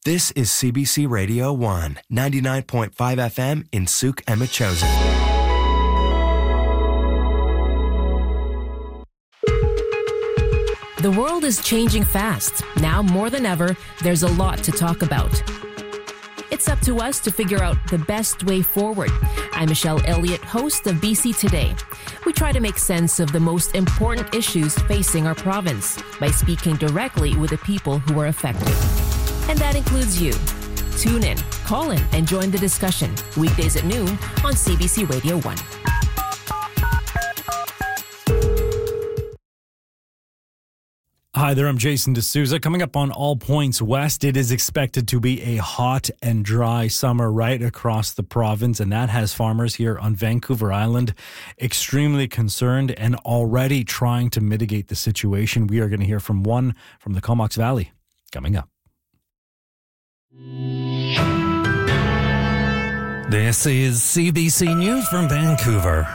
This is CBC Radio 1, 99.5 FM in Sauk and Metchosin. The world is changing fast. Now more than ever, there's a lot to talk about. It's up to us to figure out the best way forward. I'm Michelle Elliott, host of BC Today. We try to make sense of the most important issues facing our province by speaking directly with the people who are affected. And that includes you. Tune in, call in, and join the discussion. Weekdays at noon on CBC Radio 1. Hi there, I'm Jason D'Souza. Coming up on All Points West, it is expected to be a hot and dry summer right across the province, and that has farmers here on Vancouver Island extremely concerned and already trying to mitigate the situation. We are going to hear from one from the Comox Valley coming up. This is CBC News from Vancouver.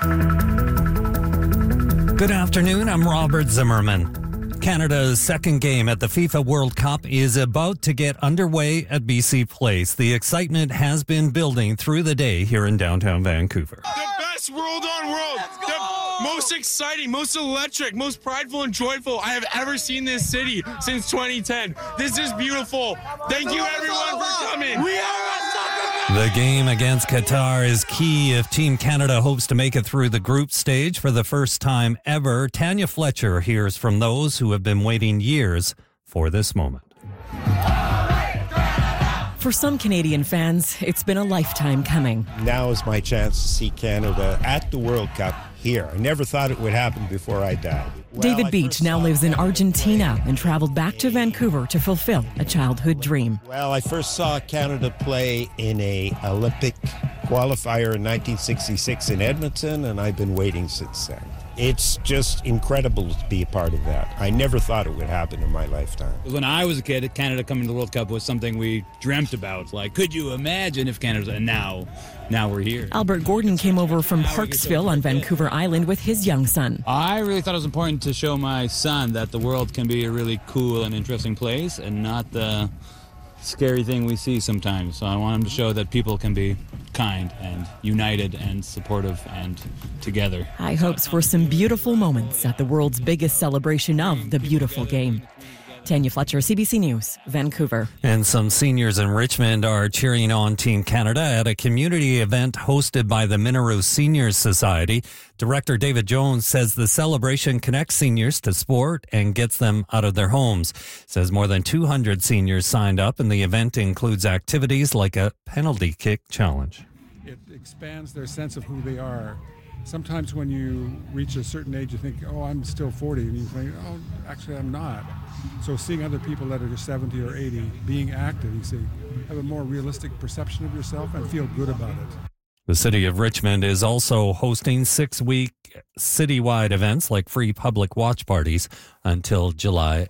Good afternoon, I'm Robert Zimmerman. Canada's second game at the FIFA World Cup is about to get underway at BC Place. The excitement has been building through the day here in downtown Vancouver. The best world on world. The most exciting, most electric, most prideful and joyful I have ever seen this city since 2010. This is beautiful. Thank you everyone for coming. We are a soccer. The game against Qatar is key if Team Canada hopes to make it through the group stage for the first time ever. Tanya Fletcher hears from those who have been waiting years for this moment. For some Canadian fans, it's been a lifetime coming. Now is my chance to see Canada at the World Cup here. I never thought it would happen before I died. David Beach now lives in Argentina and traveled back to Vancouver to fulfill a childhood dream. Well, I first saw Canada play in a Olympic qualifier in 1966 in Edmonton, and I've been waiting since then. It's just incredible to be a part of that. I never thought it would happen in my lifetime. When I was a kid, Canada coming to the World Cup was something we dreamt about. Like, could you imagine if Canada... And now we're here. Albert Gordon came over from Parksville on Vancouver Island with his young son. I really thought it was important to show my son that the world can be a really cool and interesting place and not the scary thing we see sometimes. So I want him to show that people can be kind and united and supportive and together. High hopes for some beautiful moments at the world's biggest celebration of the beautiful game. Tanya Fletcher, CBC News, Vancouver. And some seniors in Richmond are cheering on Team Canada at a community event hosted by the Minaroo Seniors Society. Director David Jones says the celebration connects seniors to sport and gets them out of their homes. Says more than 200 seniors signed up, and the event includes activities like a penalty kick challenge. It expands their sense of who they are. Sometimes when you reach a certain age, you think, oh, I'm still 40, and you think, oh, actually, I'm not. So seeing other people that are 70 or 80 being active, you see, have a more realistic perception of yourself and feel good about it. The city of Richmond is also hosting 6-week citywide events like free public watch parties until July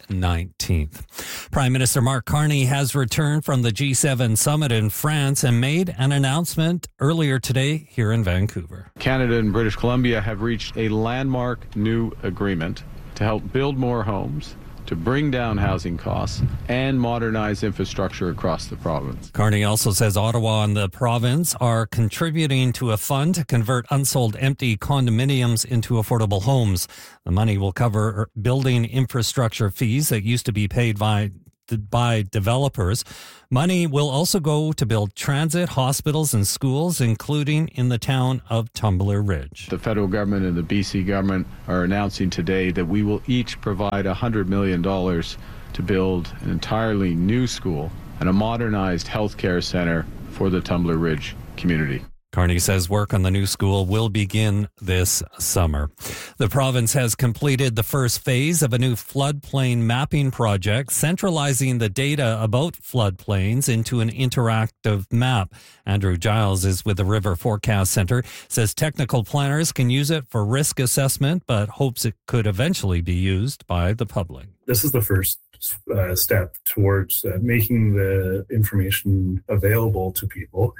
19th. Prime Minister Mark Carney has returned from the G7 summit in France and made an announcement earlier today here in Vancouver. Canada and British Columbia have reached a landmark new agreement to help build more homes, to bring down housing costs and modernize infrastructure across the province. Carney also says Ottawa and the province are contributing to a fund to convert unsold empty condominiums into affordable homes. The money will cover building infrastructure fees that used to be paid by developers. Money will also go to build transit, hospitals, and schools, including in the town of Tumbler Ridge. The federal government and the BC government are announcing today that we will each provide $100 million to build an entirely new school and a modernized healthcare center for the Tumbler Ridge community. Carney says work on the new school will begin this summer. The province has completed the first phase of a new floodplain mapping project, centralizing the data about floodplains into an interactive map. Andrew Giles is with the River Forecast Center, says technical planners can use it for risk assessment, but hopes it could eventually be used by the public. This is the first step towards making the information available to people.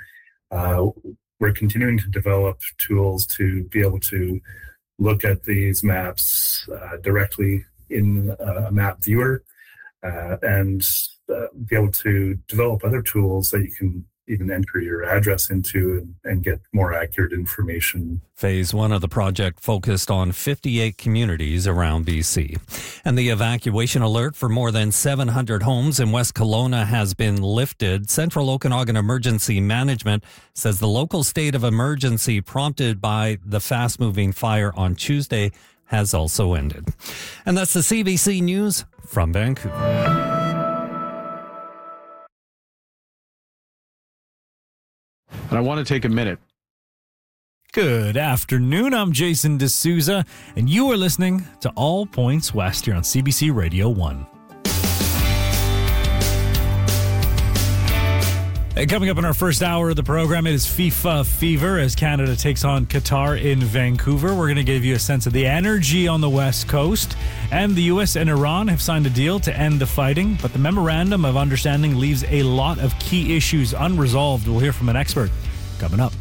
We're continuing to develop tools to be able to look at these maps directly in a map viewer and be able to develop other tools that you can even enter your address into and get more accurate information. Phase 1 of the project focused on 58 communities around BC. And the evacuation alert for more than 700 homes in West Kelowna has been lifted. Central Okanagan Emergency Management says the local state of emergency prompted by the fast-moving fire on Tuesday has also ended. And that's the CBC News from Vancouver. And I want to take a minute. Good afternoon. I'm Jason D'Souza, and you are listening to All Points West here on CBC Radio 1. And coming up in our first hour of the program, it is FIFA Fever as Canada takes on Qatar in Vancouver. We're going to give you a sense of the energy on the West Coast. And the U.S. and Iran have signed a deal to end the fighting, but the memorandum of understanding leaves a lot of key issues unresolved. We'll hear from an expert coming up.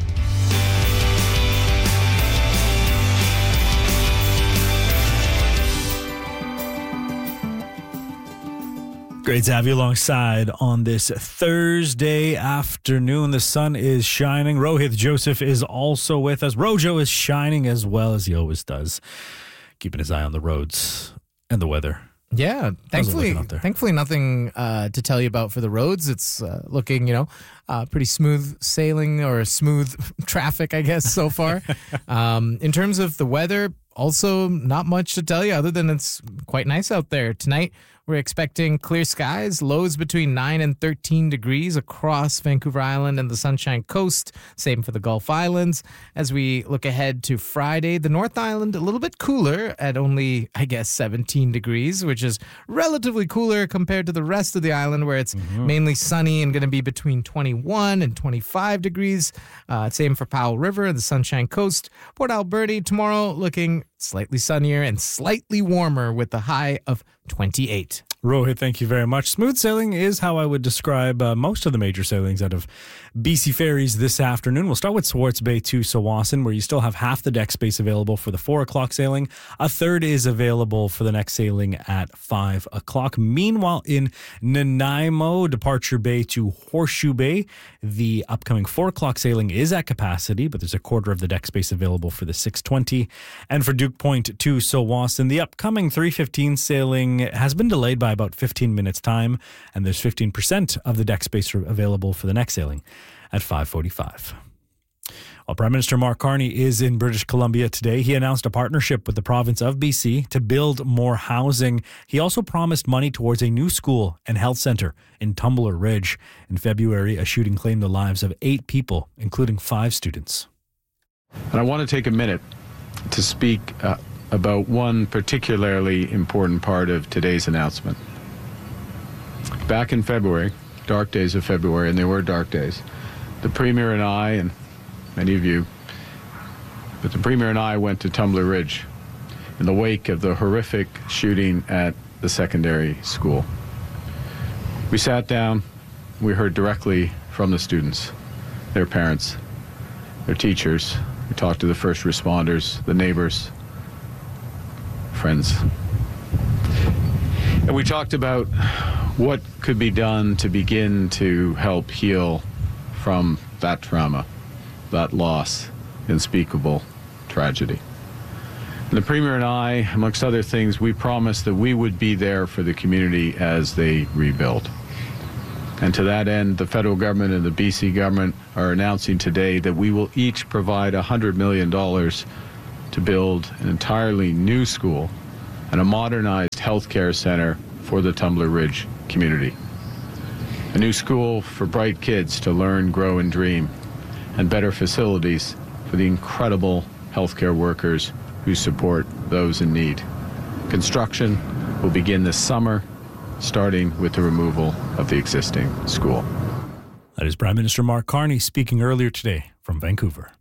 Great to have you alongside on this Thursday afternoon. The sun is shining. Rohith Joseph is also with us. Rojo is shining as well as he always does, keeping his eye on the roads and the weather. Yeah, thankfully nothing to tell you about for the roads. It's looking, pretty smooth sailing or smooth traffic, I guess, so far. In terms of the weather, also not much to tell you other than it's quite nice out there. Tonight, we're expecting clear skies, lows between 9 and 13 degrees across Vancouver Island and the Sunshine Coast. Same for the Gulf Islands. As we look ahead to Friday, the North Island a little bit cooler at only, 17 degrees, which is relatively cooler compared to the rest of the island where it's mainly sunny and going to be between 21 and 25 degrees. Same for Powell River and the Sunshine Coast. Port Alberni tomorrow looking slightly sunnier and slightly warmer with the high of 28. Rohit, thank you very much. Smooth sailing is how I would describe most of the major sailings out of BC Ferries this afternoon. We'll start with Swartz Bay to Tsawwassen, where you still have half the deck space available for the 4 o'clock sailing. A third is available for the next sailing at 5 o'clock. Meanwhile, in Nanaimo, Departure Bay to Horseshoe Bay, the upcoming 4 o'clock sailing is at capacity, but there's a quarter of the deck space available for the 6:20. And for Duke Point to Tsawwassen, the upcoming 3:15 sailing has been delayed by about 15 minutes time, and there's 15% of the deck space available for the next sailing at 5:45. While Prime Minister Mark Carney is in British Columbia today, he announced a partnership with the province of BC to build more housing. He also promised money towards a new school and health centre in Tumbler Ridge. In February, a shooting claimed the lives of 8 people, including 5 students. And I want to take a minute to speak about one particularly important part of today's announcement. Back in February, dark days of February, and they were dark days, the Premier and I, and many of you, but the Premier and I went to Tumbler Ridge in the wake of the horrific shooting at the secondary school. We sat down, we heard directly from the students, their parents, their teachers. We talked to the first responders, the neighbors, friends. And we talked about what could be done to begin to help heal from that trauma, that loss, unspeakable tragedy. And the Premier and I, amongst other things, we promised that we would be there for the community as they rebuild. And to that end, the federal government and the BC government are announcing today that we will each provide $100 million to build an entirely new school and a modernized healthcare center for the Tumbler Ridge community. A new school for bright kids to learn, grow, and dream, and better facilities for the incredible healthcare workers who support those in need. Construction will begin this summer, starting with the removal of the existing school. That is Prime Minister Mark Carney speaking earlier today from Vancouver.